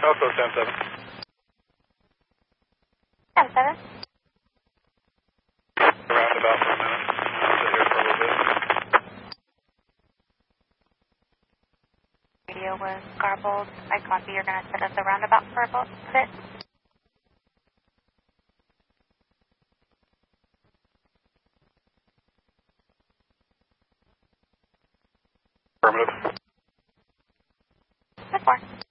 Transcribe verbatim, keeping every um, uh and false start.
Also ten seven. ten seven. Around about for a minute. I'll sit here for a little bit. Radio was garbled. I copy. You're going to set us a roundabout for a bit. Affirmative. Good for.